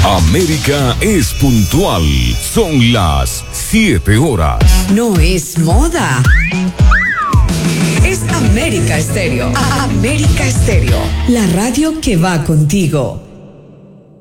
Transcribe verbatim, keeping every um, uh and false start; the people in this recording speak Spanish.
América es puntual. Son las siete horas. No es moda. Es América Estéreo. América Estéreo. La radio que va contigo.